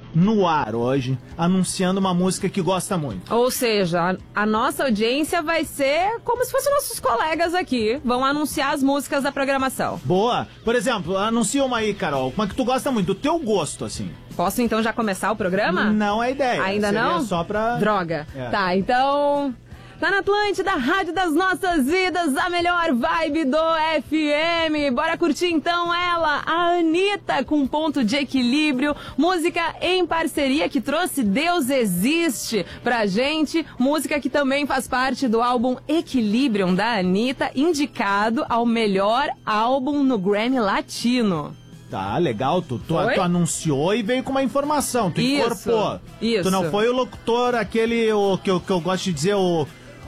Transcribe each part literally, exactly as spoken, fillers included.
no ar hoje, anunciando uma música que gosta muito. Ou seja, a, a nossa audiência vai ser como se fossem nossos colegas aqui. Vão anunciar as músicas da programação. Boa. Por exemplo, anuncia uma aí, Carol. Uma que tu gosta muito, do teu gosto, assim. Posso então já começar o programa? Não é ideia. Ainda Seria não? só pra... Droga. É. Tá, então... Tá na Atlântida, Rádio das Nossas Vidas, a melhor vibe do F M. Bora curtir então ela, a Anitta, com Ponto de Equilíbrio. Música em parceria que trouxe Deus Existe pra gente. Música que também faz parte do álbum Equilibrium da Anitta, indicado ao melhor álbum no Grammy Latino. Tá, legal, tu, tu, Foi? tu anunciou e veio com uma informação, tu Isso, incorporou. isso. Tu não foi o locutor, aquele o, que, eu, que eu gosto de dizer, o,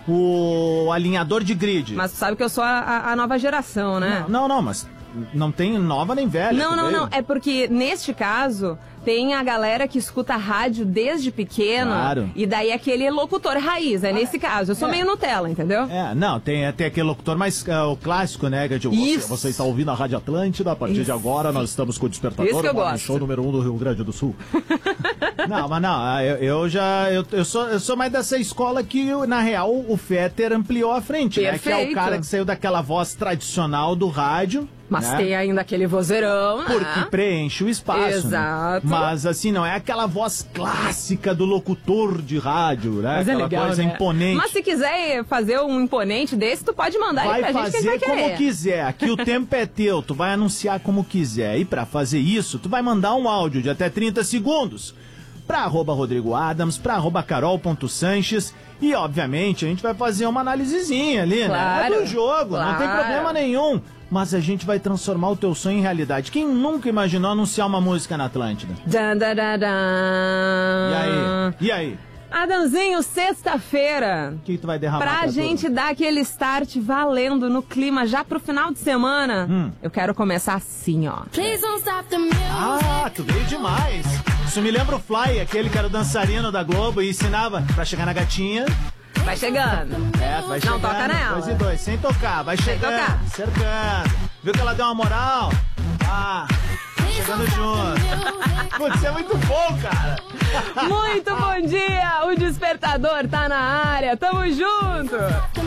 o alinhador de grid. Mas tu sabe que eu sou a, a nova geração, né? Não, não, não, mas não tem nova nem velha. Não, não, veio? não. É porque, neste caso, tem a galera que escuta rádio desde pequeno. Claro. E daí aquele locutor raiz, é nesse caso. Eu sou é. meio Nutella, entendeu? É, não, tem, tem aquele locutor mais uh, o clássico, né? Que é de, você, Isso. você está ouvindo a Rádio Atlântida, a partir Isso. de agora nós estamos com o Despertador, Isso que eu o morning gosto. show número um do Rio Grande do Sul. Não, mas não, eu, eu já, eu, eu, sou, eu sou mais dessa escola que, na real, o Fetter ampliou a frente, né? Que é o Perfeito. cara que saiu daquela voz tradicional do rádio. Mas né? tem ainda aquele vozeirão, né? Porque preenche o espaço. Exato. Né? Mas assim, não é aquela voz clássica do locutor de rádio, né? Mas é aquela legal, coisa né? imponente. Mas se quiser fazer um imponente desse, tu pode mandar aí Vai pra gente que a gente fazer vai como querer. quiser, aqui o tempo é teu, tu vai anunciar como quiser. E pra fazer isso, tu vai mandar um áudio de até trinta segundos pra arroba Rodrigo Adams, pra arroba carol.sanches e, obviamente, a gente vai fazer uma analisezinha ali, Claro, né? É do jogo, claro. não tem problema nenhum. Mas a gente vai transformar o teu sonho em realidade. Quem nunca imaginou anunciar uma música na Atlântida? Dan, dan, dan, dan. E aí? E aí? Adamzinho, sexta-feira. O que, que tu vai derramar Pra pra gente turma? dar aquele start valendo no clima já pro final de semana, Hum. eu quero começar assim, ó. Ah, tu veio demais. Isso me lembra o Fly, aquele que era o dançarino da Globo e ensinava pra chegar na gatinha. Vai chegando. É, vai Não chegando. toca nela. Dois e dois, sem tocar, vai Sem chegando. tocar. Cercando. Viu que ela deu uma moral? Ah, chegando junto. Putz, isso é muito bom, cara. Muito bom dia! O Despertador tá na área. Tamo junto!